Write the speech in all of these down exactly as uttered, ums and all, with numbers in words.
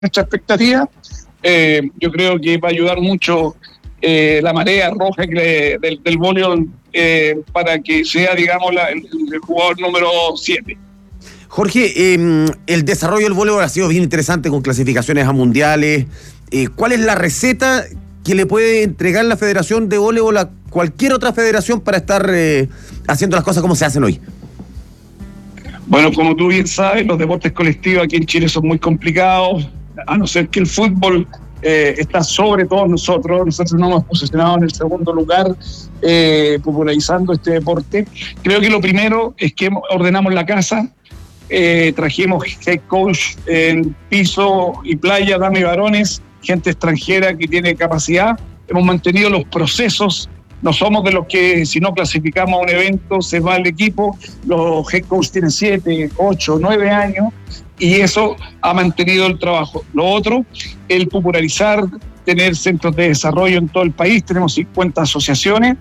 nuestra expectativa. Eh, yo creo que va a ayudar mucho eh, la marea roja que le, del, del voleibol eh, para que sea, digamos, la, el, el jugador número siete. Jorge, eh, el desarrollo del voleibol ha sido bien interesante con clasificaciones a mundiales. Eh, ¿Cuál es la receta que le puede entregar la Federación de Voleibol a cualquier otra federación para estar eh, haciendo las cosas como se hacen hoy? Bueno, como tú bien sabes, los deportes colectivos aquí en Chile son muy complicados, a no ser que el fútbol eh, está sobre todos nosotros. Nosotros nos hemos posicionado en el segundo lugar eh, popularizando este deporte. Creo que lo primero es que ordenamos la casa, eh, trajimos head coach en piso y playa, dama y varones, gente extranjera que tiene capacidad. Hemos mantenido los procesos. No somos de los que si no clasificamos a un evento se va el equipo. Los head coach tienen siete, ocho, nueve años y eso ha mantenido el trabajo. Lo otro, el popularizar, tener centros de desarrollo en todo el país. Tenemos cincuenta asociaciones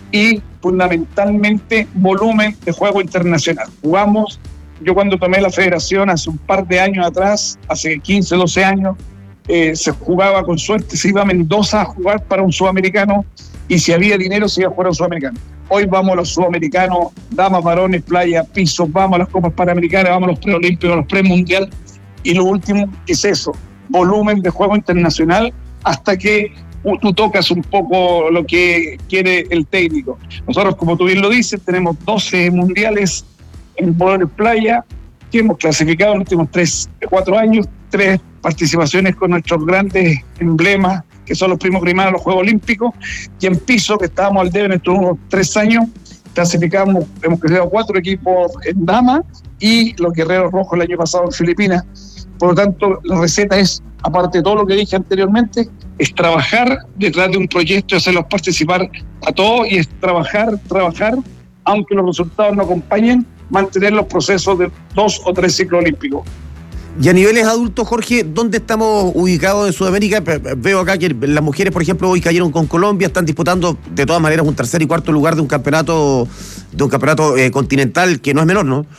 y fundamentalmente volumen de juego internacional. Jugamos, yo cuando tomé la federación hace un par de años atrás, hace quince, doce años, eh, se jugaba con suerte, se iba a Mendoza a jugar para un sudamericano y si había dinero se iba a jugar a un sudamericano. Hoy vamos a los sudamericanos, damas, varones, playa, piso, vamos a las copas panamericanas, vamos a los preolímpicos, a los premundial. Y lo último es eso, volumen de juego internacional hasta que tú tocas un poco lo que quiere el técnico. Nosotros, como tú bien lo dices, tenemos doce mundiales en voleibol playa que hemos clasificado en los últimos tres, cuatro años, tres participaciones con nuestros grandes emblemas, que son los primos primados de los Juegos Olímpicos, y en piso, que estábamos al debe en estos unos tres años, clasificamos, hemos creado cuatro equipos en dama y los Guerreros Rojos el año pasado en Filipinas. Por lo tanto, la receta es, aparte de todo lo que dije anteriormente, es trabajar detrás de un proyecto y hacerlos participar a todos, y es trabajar, trabajar, aunque los resultados no acompañen, mantener los procesos de dos o tres ciclos olímpicos. Y a niveles adultos, Jorge, ¿dónde estamos ubicados en Sudamérica? Veo acá que las mujeres, por ejemplo, hoy cayeron con Colombia, están disputando de todas maneras un tercer y cuarto lugar de un campeonato de un campeonato eh, continental que no es menor, ¿no?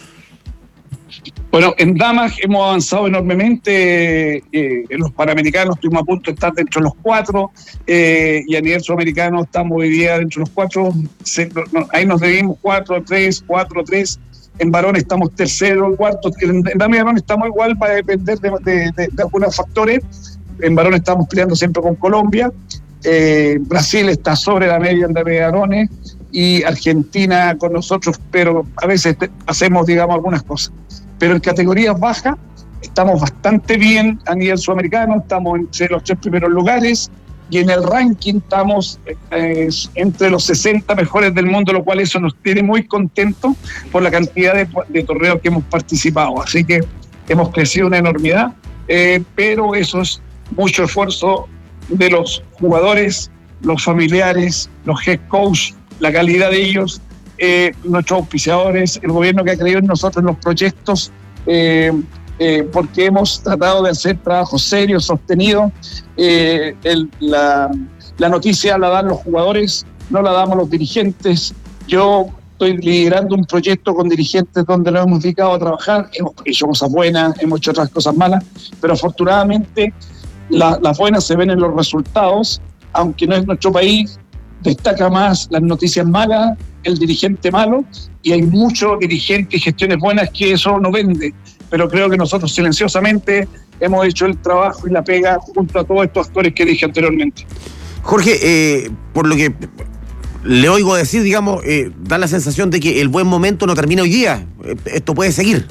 Bueno, en damas hemos avanzado enormemente, eh, en los panamericanos estuvimos a punto de estar dentro de los cuatro, eh, y a nivel sudamericano estamos hoy día dentro de los cuatro, se, no, ahí nos debimos cuatro, tres, cuatro, tres. En varones estamos tercero, cuarto. En, en damas y varones estamos igual, va a depender de, de, de, de algunos factores. En varones estamos peleando siempre con Colombia. Eh, Brasil está sobre la media en damas y varones y Argentina con nosotros, pero a veces te, hacemos, digamos, algunas cosas. Pero en categorías bajas estamos bastante bien a nivel sudamericano, estamos entre los tres primeros lugares. Y en el ranking estamos eh, entre los sesenta mejores del mundo, lo cual eso nos tiene muy contentos por la cantidad de, de torneos que hemos participado. Así que hemos crecido una enormidad, eh, pero eso es mucho esfuerzo de los jugadores, los familiares, los head coach, la calidad de ellos, eh, nuestros auspiciadores, el gobierno que ha creído en nosotros en los proyectos, eh, Eh, porque hemos tratado de hacer trabajo serio, sostenido. Eh, el, la, la noticia la dan los jugadores, no la damos los dirigentes. Yo estoy liderando un proyecto con dirigentes donde nos hemos dedicado a trabajar, hemos hecho cosas buenas, hemos hecho otras cosas malas, pero afortunadamente la, las buenas se ven en los resultados, aunque no es nuestro país, destaca más las noticias malas, el dirigente malo, y hay muchos dirigentes y gestiones buenas que eso no vende. Pero creo que nosotros silenciosamente hemos hecho el trabajo y la pega junto a todos estos actores que dije anteriormente. Jorge, eh, por lo que le oigo decir, digamos, eh, da la sensación de que el buen momento no termina hoy día. Eh, esto puede seguir.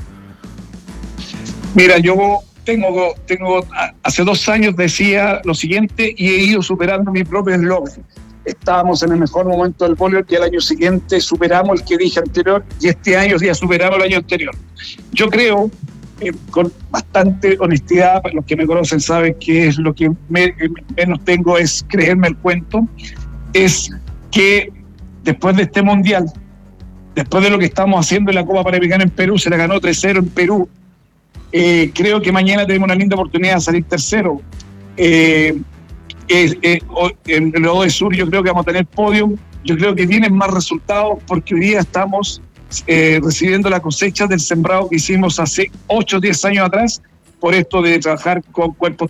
Mira, yo tengo, tengo, hace dos años decía lo siguiente y he ido superando mi propio eslogan. Estábamos en el mejor momento del voleibol y al año siguiente superamos el que dije anterior y este año ya superamos el año anterior. Yo creo, eh, con bastante honestidad, los que me conocen saben que es lo que me, menos tengo es creerme el cuento, es que después de este mundial, después de lo que estamos haciendo en la Copa Panamericana en Perú, se la ganó tres cero en Perú, eh, creo que mañana tenemos una linda oportunidad de salir tercero. Eh, Eh, eh, en el O D Sur yo creo que vamos a tener podium, yo creo que vienen más resultados porque hoy día estamos eh, recibiendo la cosecha del sembrado que hicimos hace ocho o diez años atrás por esto de trabajar con cuerpos